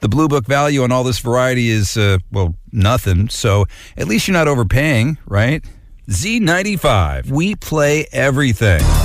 The Blue Book value on all this variety is, nothing. So at least you're not overpaying, right? Z95. We play everything.